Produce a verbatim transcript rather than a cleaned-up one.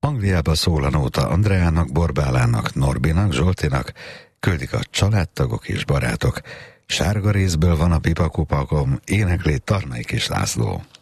Angliába szól a nóta Andreának, Borbálának, Norbinak, Zsoltinak, küldik a családtagok és barátok. Sárga rézből van a pipakupakom, énekli Tarnai Kis László.